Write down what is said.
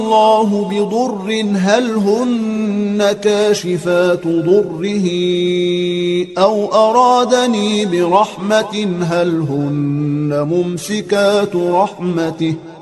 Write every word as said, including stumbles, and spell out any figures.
الله بضر هل هن كاشفات ضره أو أرادني برحمة هل هن ممسكات رحمته